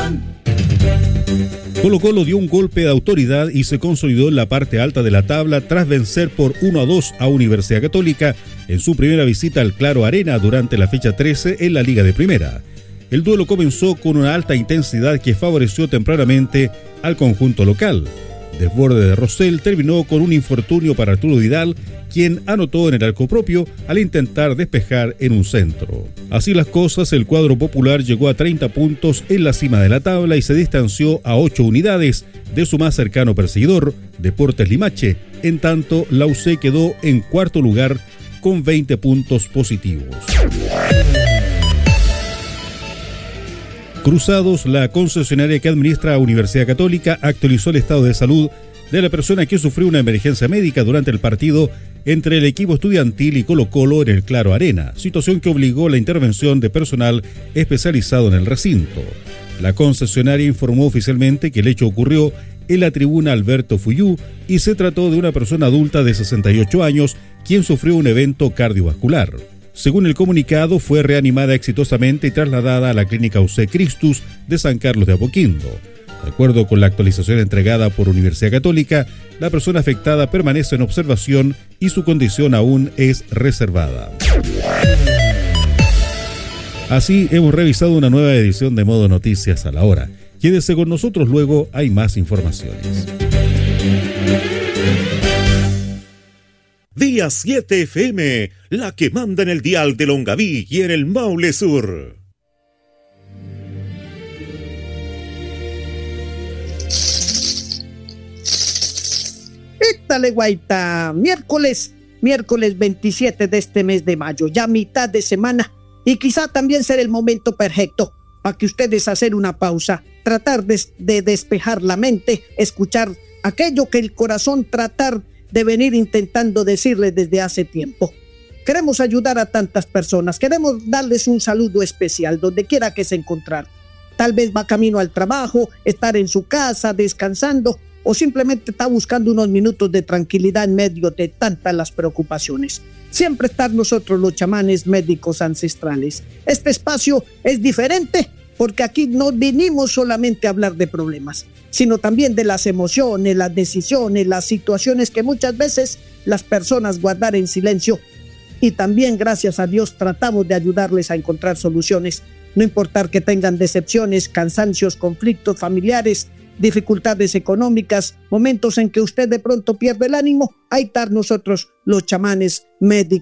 Colo-Colo dio un golpe de autoridad y se consolidó en la parte alta de la tabla tras vencer por 1-2 a Universidad Católica en su primera visita al Claro Arena durante la fecha 13 en la Liga de Primera. El duelo comenzó con una alta intensidad que favoreció tempranamente al conjunto local. Desborde de Rosell terminó con un infortunio para Arturo Vidal, quien anotó en el arco propio al intentar despejar en un centro. Así las cosas, el cuadro popular llegó a 30 puntos en la cima de la tabla y se distanció a 8 unidades de su más cercano perseguidor, Deportes Limache. En tanto, la UC quedó en cuarto lugar con 20 puntos positivos. Cruzados, la concesionaria que administra a Universidad Católica, actualizó el estado de salud de la persona que sufrió una emergencia médica durante el partido entre el equipo estudiantil y Colo-Colo en el Claro Arena, situación que obligó la intervención de personal especializado en el recinto. La concesionaria informó oficialmente que el hecho ocurrió en la tribuna Alberto Fuyú y se trató de una persona adulta de 68 años quien sufrió un evento cardiovascular. Según el comunicado, fue reanimada exitosamente y trasladada a la clínica UC Christus de San Carlos de Apoquindo. De acuerdo con la actualización entregada por Universidad Católica, la persona afectada permanece en observación y su condición aún es reservada. Así hemos revisado una nueva edición de Modo Noticias a la Hora. Quédese con nosotros, luego hay más informaciones. Día 7 FM, la que manda en el dial de Longaví y en el Maule Sur. Étale, guaita, miércoles 27 de este mes de mayo, ya mitad de semana, y quizá también será el momento perfecto para que ustedes hacer una pausa, tratar de despejar la mente, escuchar aquello que el corazón tratar de venir intentando decirles desde hace tiempo. Queremos ayudar a tantas personas, queremos darles un saludo especial donde quiera que se encontrar. Tal vez va camino al trabajo, estar en su casa, descansando, o simplemente está buscando unos minutos de tranquilidad en medio de tantas las preocupaciones. Siempre estar nosotros los chamanes médicos ancestrales. Este espacio es diferente porque aquí no vinimos solamente a hablar de problemas, sino también de las emociones, las decisiones, las situaciones que muchas veces las personas guardan en silencio. Y también, gracias a Dios, tratamos de ayudarles a encontrar soluciones, no importar que tengan decepciones, cansancios, conflictos familiares, dificultades económicas, momentos en que usted de pronto pierde el ánimo. Ahí están nosotros los chamanes médicos